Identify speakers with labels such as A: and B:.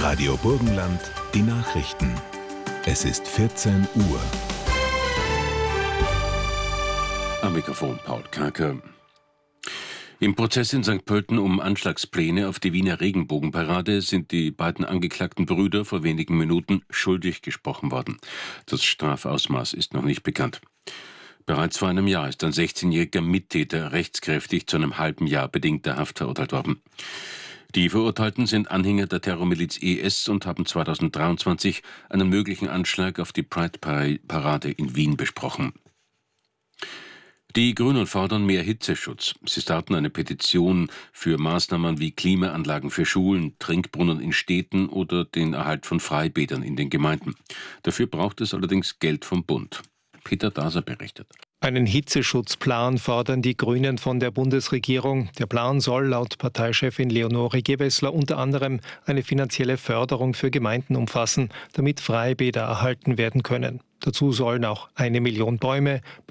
A: Radio Burgenland, die Nachrichten. Es ist 14 Uhr.
B: Am Mikrofon Paul Karker. Im Prozess in St. Pölten um Anschlagspläne auf die Wiener Regenbogenparade sind die beiden angeklagten Brüder vor wenigen Minuten schuldig gesprochen worden. Das Strafausmaß ist noch nicht bekannt. Bereits vor einem Jahr ist ein 16-jähriger Mittäter rechtskräftig zu einem halben Jahr bedingter Haft verurteilt worden. Die Verurteilten sind Anhänger der Terrormiliz IS und haben 2023 einen möglichen Anschlag auf die Pride-Parade in Wien besprochen. Die Grünen fordern mehr Hitzeschutz. Sie starten eine Petition für Maßnahmen wie Klimaanlagen für Schulen, Trinkbrunnen in Städten oder den Erhalt von Freibädern in den Gemeinden. Dafür braucht es allerdings Geld vom Bund. Peter Daser berichtet.
C: Einen Hitzeschutzplan fordern die Grünen von der Bundesregierung. Der Plan soll laut Parteichefin Leonore Gewessler unter anderem eine finanzielle Förderung für Gemeinden umfassen, damit Freibäder erhalten werden können. Dazu sollen auch 1 Million Bäume,